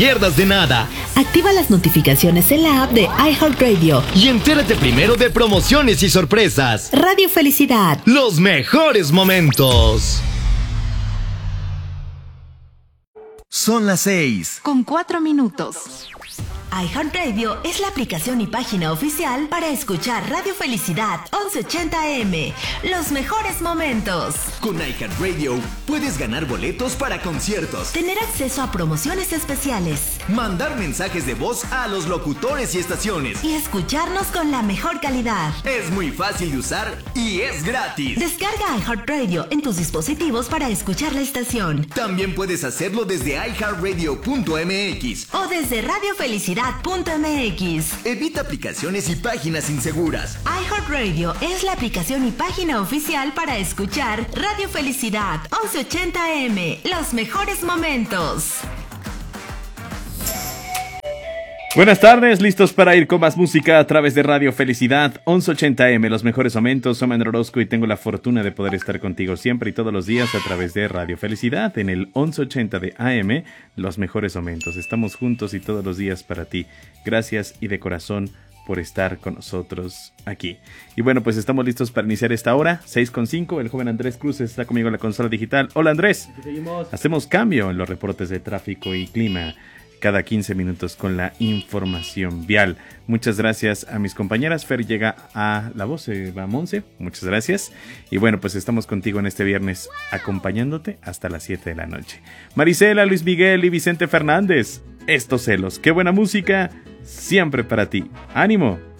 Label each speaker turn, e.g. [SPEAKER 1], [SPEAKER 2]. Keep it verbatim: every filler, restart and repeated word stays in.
[SPEAKER 1] pierdas de nada.
[SPEAKER 2] Activa las notificaciones en la app de iHeartRadio
[SPEAKER 1] y entérate primero de promociones y sorpresas.
[SPEAKER 2] Radio Felicidad.
[SPEAKER 1] Los mejores momentos.
[SPEAKER 3] Son las seis.
[SPEAKER 4] Con cuatro minutos.
[SPEAKER 2] iHeartRadio es la aplicación y página oficial para escuchar Radio Felicidad once ochenta A M. Los mejores momentos.
[SPEAKER 3] Con iHeartRadio puedes ganar boletos para conciertos,
[SPEAKER 2] tener acceso a promociones especiales,
[SPEAKER 3] mandar mensajes de voz a los locutores y estaciones
[SPEAKER 2] y escucharnos con la mejor calidad.
[SPEAKER 3] Es muy fácil de usar y es gratis.
[SPEAKER 2] Descarga iHeartRadio en tus dispositivos para escuchar la estación.
[SPEAKER 3] También puedes hacerlo desde i heart radio punto m x
[SPEAKER 2] o desde Radio Felicidad punto m x.
[SPEAKER 3] Evita aplicaciones y páginas inseguras.
[SPEAKER 2] iHeartRadio es la aplicación y página oficial para escuchar Radio Felicidad once ochenta A M. Los mejores momentos.
[SPEAKER 5] Buenas tardes, listos para ir con más música a través de Radio Felicidad once ochenta A M, los mejores momentos. Soy Manuel Orozco y tengo la fortuna de poder estar contigo siempre y todos los días a través de Radio Felicidad en el once ochenta de A M, los mejores momentos. Estamos juntos y todos los días para ti. Gracias y de corazón por estar con nosotros aquí. Y bueno, pues estamos listos para iniciar esta hora, seis con cinco. El joven Andrés Cruz está conmigo en la consola digital. Hola Andrés.
[SPEAKER 6] Aquí seguimos.
[SPEAKER 5] Hacemos cambio en los reportes de tráfico y clima cada quince minutos con la información vial. Muchas gracias a mis compañeras. Fer llega a la voz, eh, va Monse. Muchas gracias. Y bueno, pues estamos contigo en este viernes acompañándote hasta las siete de la noche. Marisela, Luis Miguel y Vicente Fernández. Estos celos. Qué buena música. Siempre para ti. ¡Ánimo!